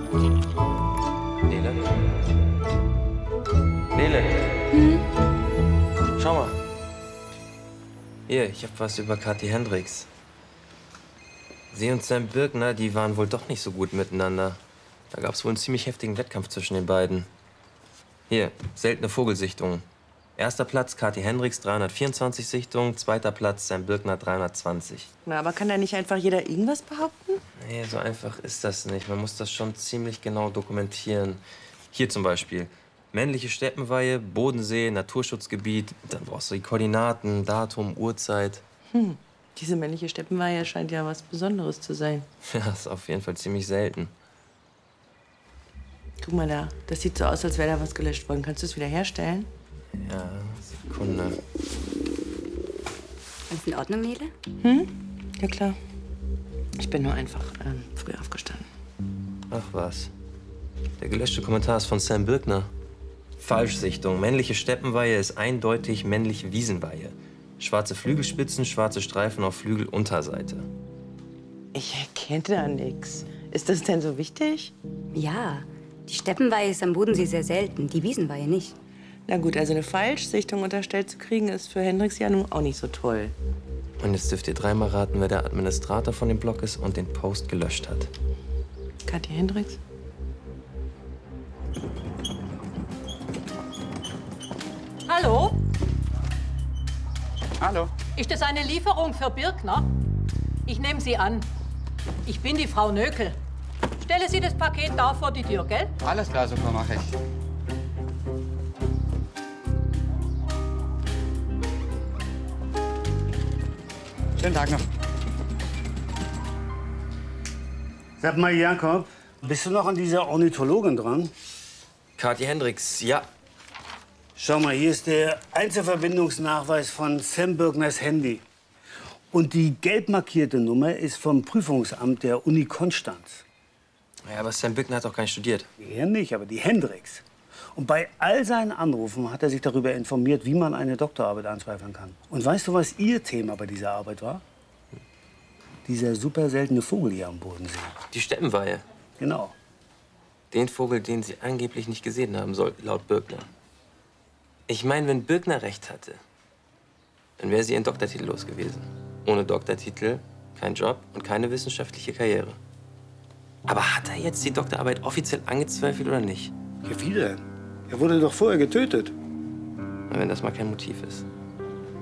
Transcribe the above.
Nele? Nele? Schau mal. Hier, ich hab was über Kathi Hendricks. Sie und Sam Birkner, die waren wohl doch nicht so gut miteinander. Da gab's wohl einen ziemlich heftigen Wettkampf zwischen den beiden. Hier, seltene Vogelsichtungen. Erster Platz Kathi Hendricks, 324 Sichtungen. Zweiter Platz Sam Birkner, 320. Na, aber kann da nicht einfach jeder irgendwas behaupten? Nee, so einfach ist das nicht. Man muss das schon ziemlich genau dokumentieren. Hier zum Beispiel. Männliche Steppenweihe, Bodensee, Naturschutzgebiet. Dann brauchst du die Koordinaten, Datum, Uhrzeit. Diese männliche Steppenweihe scheint ja was Besonderes zu sein. Ja, ist auf jeden Fall ziemlich selten. Guck mal da, das sieht so aus, als wäre da was gelöscht worden. Kannst du es wieder herstellen? Ja, Sekunde. Alles in Ordnung, Nele? Ja, klar. Ich bin nur einfach früh aufgestanden. Ach was. Der gelöschte Kommentar ist von Sam Birkner. Falschsichtung. Männliche Steppenweihe ist eindeutig männliche Wiesenweihe. Schwarze Flügelspitzen, schwarze Streifen auf Flügelunterseite. Ich erkenne da nichts. Ist das denn so wichtig? Ja, die Steppenweihe ist am Bodensee sehr selten, die Wiesenweihe nicht. Na gut, also eine Falschsichtung unterstellt zu kriegen, ist für Hendricks ja nun auch nicht so toll. Und jetzt dürft ihr dreimal raten, wer der Administrator von dem Blog ist und den Post gelöscht hat. Kathi Hendricks? Hallo? Hallo. Ist das eine Lieferung für Birkner? Ich nehme sie an. Ich bin die Frau Nökel. Stelle Sie das Paket da vor die Tür, gell? Alles klar, super, mache ich. Schönen Tag noch. Sag mal, Jakob, bist du noch an dieser Ornithologin dran? Kathi Hendricks, ja. Schau mal, hier ist der Einzelverbindungsnachweis von Sam Birkners Handy. Und die gelb markierte Nummer ist vom Prüfungsamt der Uni Konstanz. Ja, aber Sam Birkner hat doch gar nicht studiert. Er nicht, aber die Hendricks. Und bei all seinen Anrufen hat er sich darüber informiert, wie man eine Doktorarbeit anzweifeln kann. Und weißt du, was ihr Thema bei dieser Arbeit war? Dieser super seltene Vogel hier am Bodensee. Die Steppenweihe. Genau. Den Vogel, den sie angeblich nicht gesehen haben soll, laut Birkner. Ich meine, wenn Birkner recht hatte, dann wäre sie ihren Doktortitel los gewesen. Ohne Doktortitel kein Job und keine wissenschaftliche Karriere. Aber hat er jetzt die Doktorarbeit offiziell angezweifelt oder nicht? Ja, wie denn? Er wurde doch vorher getötet. Na, wenn das mal kein Motiv ist.